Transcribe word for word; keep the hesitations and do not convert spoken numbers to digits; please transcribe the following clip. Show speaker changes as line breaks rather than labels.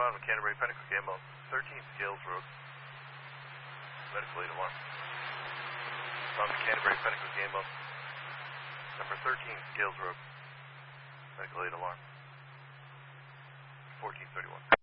on Canterbury Pinnacle, Gamble thirteen, Scales Road. Medical aid alarm. On Canterbury Pinnacle, Gamble number thirteen, Scales Road. Medical aid alarm. fourteen thirty-one.